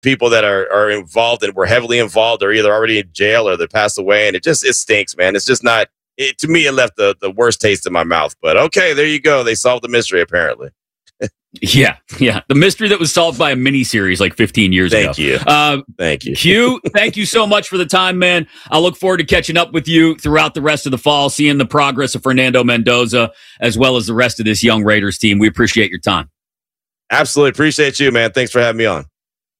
people that are involved and were heavily involved are either already in jail or they passed away. And it stinks, man. It's just not, to me, it left the worst taste in my mouth. But okay, there you go. They solved the mystery, apparently. Yeah. The mystery that was solved by a miniseries like 15 years ago. Thank you. Q, thank you so much for the time, man. I look forward to catching up with you throughout the rest of the fall, seeing the progress of Fernando Mendoza, as well as the rest of this young Raiders team. We appreciate your time. Absolutely. Appreciate you, man. Thanks for having me on.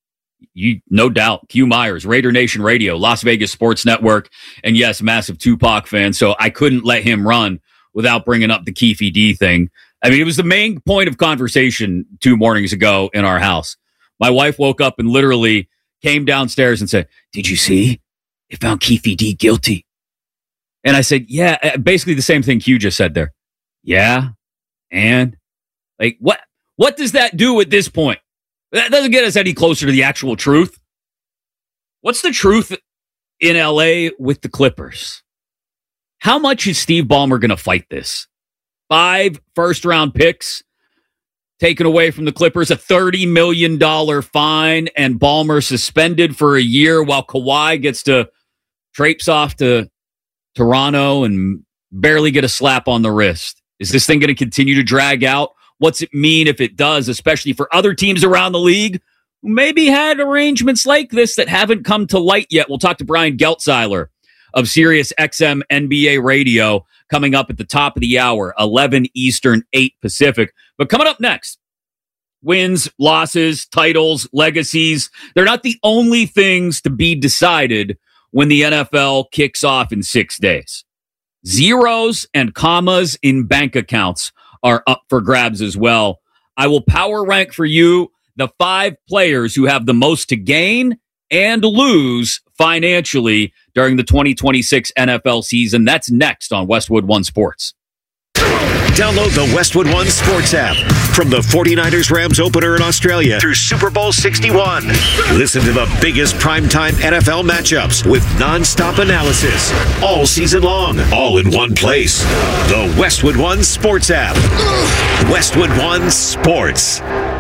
No doubt. Q Myers, Raider Nation Radio, Las Vegas Sports Network, and yes, massive Tupac fan. So I couldn't let him run without bringing up the Keefe D thing. I mean, it was the main point of conversation 2 mornings ago in our house. My wife woke up and literally came downstairs and said, "Did you see? They found Keefe D guilty." And I said, yeah, basically the same thing Q just said there. Yeah. And like, what does that do at this point? That doesn't get us any closer to the actual truth. What's the truth in LA with the Clippers? How much is Steve Ballmer going to fight this? 5 first-round picks taken away from the Clippers, a $30 million fine, and Ballmer suspended for a year while Kawhi gets to traipse off to Toronto and barely get a slap on the wrist. Is this thing going to continue to drag out? What's it mean if it does, especially for other teams around the league who maybe had arrangements like this that haven't come to light yet? We'll talk to Brian Geltzeiler of Sirius XM NBA Radio coming up at the top of the hour, 11 Eastern, 8 Pacific. But coming up next, wins, losses, titles, legacies. They're not the only things to be decided when the NFL kicks off in 6 days. Zeros and commas in bank accounts are up for grabs as well. I will power rank for you the 5 players who have the most to gain and lose financially during the 2026 NFL season. That's next on Westwood One Sports. Download the Westwood One Sports app from the 49ers-Rams opener in Australia through Super Bowl 61. Listen to the biggest primetime NFL matchups with nonstop analysis all season long, all in one place. The Westwood One Sports app. Westwood One Sports.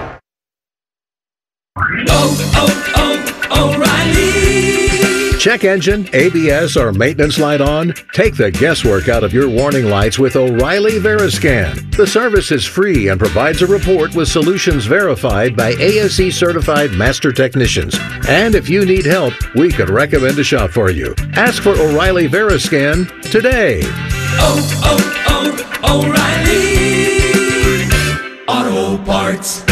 O'Reilly. Check engine, ABS, or maintenance light on? Take the guesswork out of your warning lights with O'Reilly Veriscan. The service is free and provides a report with solutions verified by ASE certified master technicians. And if you need help, we could recommend a shop for you. Ask for O'Reilly Veriscan today. O'Reilly Auto Parts.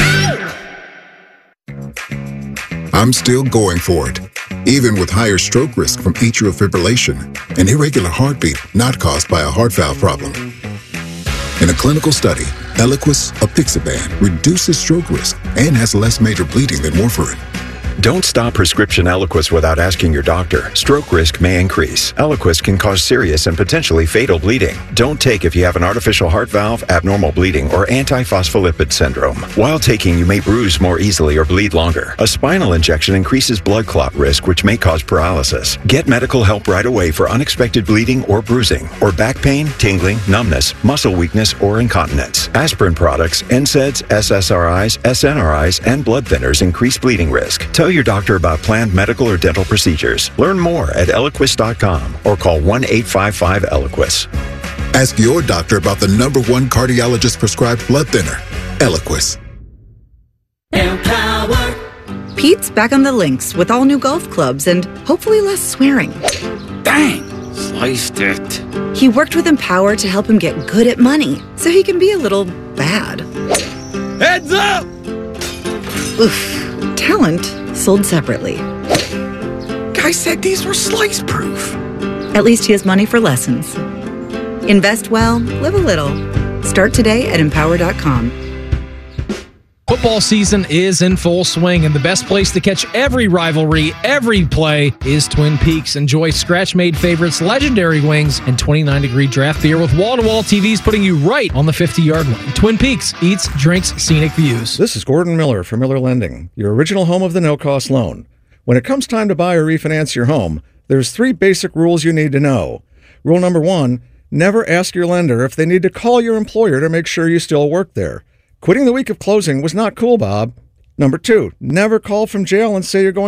I'm still going for it, even with higher stroke risk from atrial fibrillation, an irregular heartbeat not caused by a heart valve problem. In a clinical study, Eliquis apixaban reduces stroke risk and has less major bleeding than warfarin. Don't stop prescription Eliquis without asking your doctor. Stroke risk may increase. Eliquis can cause serious and potentially fatal bleeding. Don't take if you have an artificial heart valve, abnormal bleeding, or antiphospholipid syndrome. While taking, you may bruise more easily or bleed longer. A spinal injection increases blood clot risk, which may cause paralysis. Get medical help right away for unexpected bleeding or bruising, or back pain, tingling, numbness, muscle weakness, or incontinence. Aspirin products, NSAIDs, SSRIs, SNRIs, and blood thinners increase bleeding risk. Tell your doctor about planned medical or dental procedures. Learn more at Eliquis.com or call 1-855-ELIQUIS. Ask your doctor about the #1 cardiologist prescribed blood thinner, Eliquis. Pete's back on the links with all new golf clubs and hopefully less swearing. Dang, sliced it. He worked with Empower to help him get good at money so he can be a little bad. Heads up! Oof. Talent sold separately. Guy said these were slice proof. At least he has money for lessons. Invest well, live a little. Start today at Empower.com. Football season is in full swing, and the best place to catch every rivalry, every play, is Twin Peaks. Enjoy scratch-made favorites, legendary wings, and 29-degree draft beer with wall-to-wall TVs putting you right on the 50-yard line. Twin Peaks, eats, drinks, scenic views. This is Gordon Miller from Miller Lending, your original home of the no-cost loan. When it comes time to buy or refinance your home, there's 3 basic rules you need to know. Rule number 1, never ask your lender if they need to call your employer to make sure you still work there. Quitting the week of closing was not cool, Bob. Number 2, never call from jail and say you're going